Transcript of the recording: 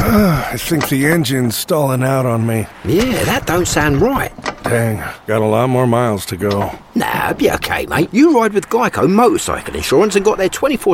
I think the engine's stalling out on me. Yeah, that don't sound right. Dang, got a lot more miles to go. Nah, be okay, mate. You ride with Geico Motorcycle Insurance and got their 24